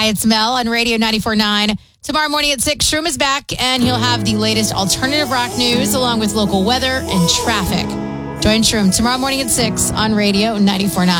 Hi, it's Mel on Radio 94.9. Tomorrow morning at 6, Shroom is back, and he'll have the latest alternative rock news along with local weather and traffic. Join Shroom tomorrow morning at 6 on Radio 94.9.